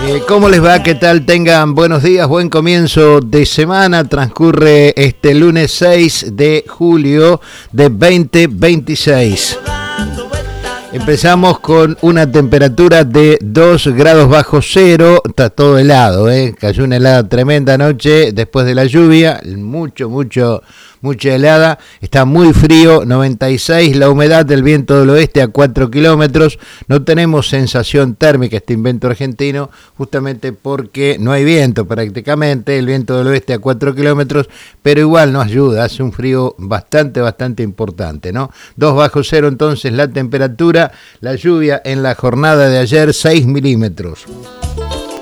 ¿Cómo les va? ¿Qué tal? Tengan buenos días, buen comienzo de semana. Transcurre este lunes 6 de julio de 2026. Empezamos con una temperatura de 2 grados bajo cero. Está todo helado, Cayó una helada tremenda anoche después de la lluvia. Mucha helada. Está muy frío, 96. La humedad del viento del oeste a 4 kilómetros. No tenemos sensación térmica, este invento argentino, justamente porque no hay viento prácticamente. El viento del oeste a 4 kilómetros, pero igual nos ayuda. Hace un frío bastante importante, ¿no? 2 bajo cero entonces la temperatura. La lluvia en la jornada de ayer, 6 milímetros.